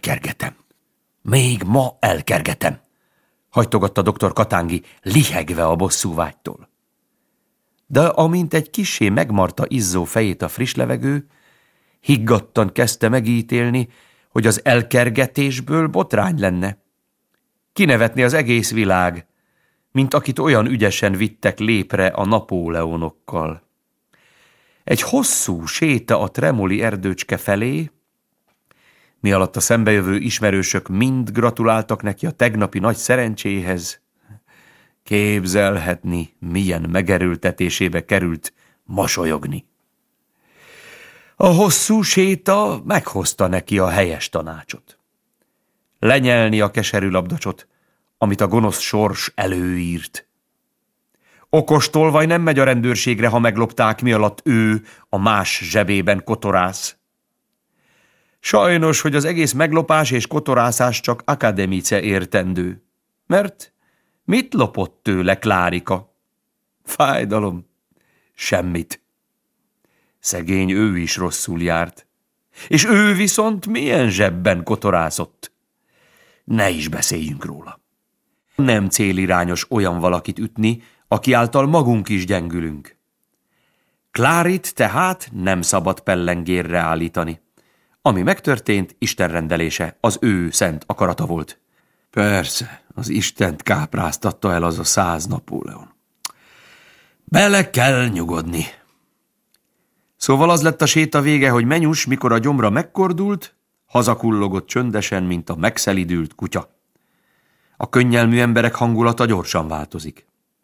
elkergetem. Még ma elkergetem, hajtogatta dr. Katángi, lihegve a bosszúvágytól. De amint egy kissé megmarta izzó fejét a friss levegő, higgadtan kezdte megítélni, hogy az elkergetésből botrány lenne. Kinevetni az egész világ, mint akit olyan ügyesen vittek lépre a Napóleonokkal. Egy hosszú séta a Tremoli erdőcske felé, mi alatt a szembejövő ismerősök mind gratuláltak neki a tegnapi nagy szerencséhez. Képzelhetni, milyen megerőltetésébe került mosolyogni. A hosszú séta meghozta neki a helyes tanácsot. Lenyelni a keserű labdacsot, amit a gonosz sors előírt. Okos tolvaj nem megy a rendőrségre, ha meglopták, mi alatt ő a más zsebében kotorász. Sajnos, hogy az egész meglopás és kotorászás csak akademice értendő. Mert mit lopott tőle Klárika? Fájdalom. Semmit. Szegény ő is rosszul járt. És ő viszont milyen zsebben kotorászott. Ne is beszéljünk róla. Nem célirányos olyan valakit ütni, aki által magunk is gyengülünk. Klárit tehát nem szabad pellengérre állítani. Ami megtörtént, Isten rendelése, az ő szent akarata volt. Persze, az Istent kápráztatta el az a 100 Napóleon. Bele kell nyugodni. Szóval az lett a séta vége, hogy Menyus, mikor a gyomra megkordult, hazakullogott csöndesen, mint a megszelidült kutya. A könnyelmű emberek hangulata gyorsan változik.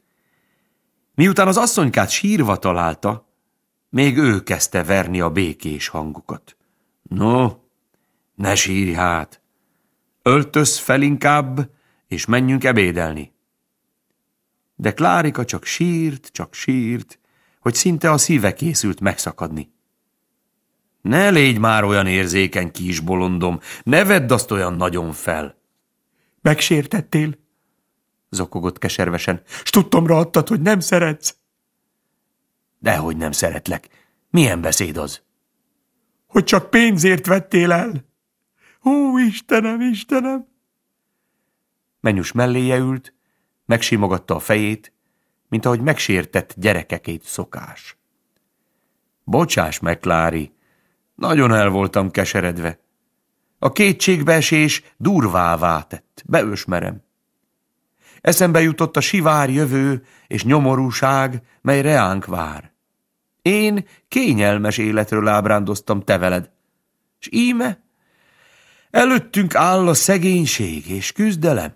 Miután az asszonykát sírva találta, még ő kezdte verni a békés hangukat. No, ne sírj hát! Öltöz fel inkább, és menjünk ebédelni. De Klárika csak sírt, hogy szinte a szíve készült megszakadni. Ne légy már olyan érzékeny, kis bolondom, ne vedd azt olyan nagyon fel. Megsértettél? Zokogott keservesen. S tudtomra adtad, hogy nem szeretsz. Dehogy nem szeretlek. Milyen beszéd az? Hogy csak pénzért vettél el. Ó, Istenem, Istenem! Menyus melléje ült, megsimogatta a fejét, mint ahogy megsértett gyerekekét szokás. Bocsáss meg, Klári, nagyon el voltam keseredve. A kétségbeesés durvává tett, beösmerem. Eszembe jutott a sivár jövő és nyomorúság, mely reánk vár. Én kényelmes életről ábrándoztam te veled, s íme előttünk áll a szegénység és küzdelem.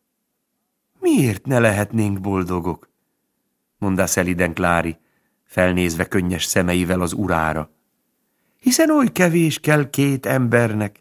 Miért ne lehetnénk boldogok? Mondá szeliden Klári, felnézve könnyes szemeivel az urára. Hiszen oly kevés kell két embernek.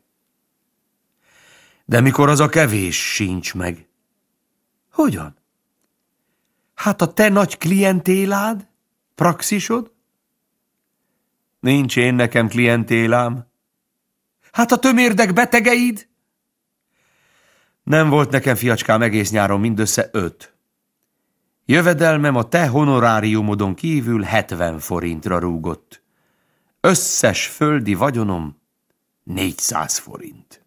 De mikor az a kevés sincs meg? Hogyan? Hát a te nagy klientélád, praxisod? Nincs én nekem klientélám. Hát a tömérdek betegeid? Nem volt nekem, fiacskám, egész nyáron mindössze 5. Jövedelmem a te honoráriumodon kívül 70 forintra rúgott. Összes földi vagyonom 400 forint.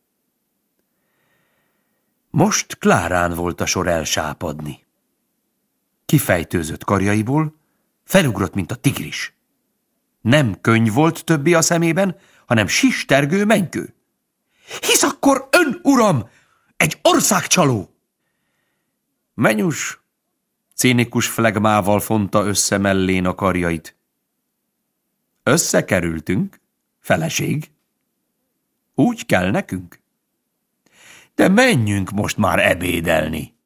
Most Klárán volt a sor elsápadni. Kifejtőzött karjaiból, felugrott, mint a tigris. Nem könyv volt többi a szemében, hanem sistergő menykő. Hisz akkor ön, uram, egy országcsaló! Menyus cínikus flegmával fonta össze mellén a karjait. Összekerültünk, feleség. Úgy kell nekünk. De menjünk most már ebédelni.